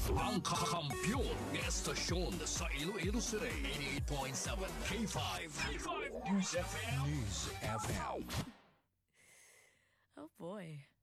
Ang kakampiyon ng estasyon sa Iloilo City. 88.7 K5. K5 News FM. News FM. Oh boy.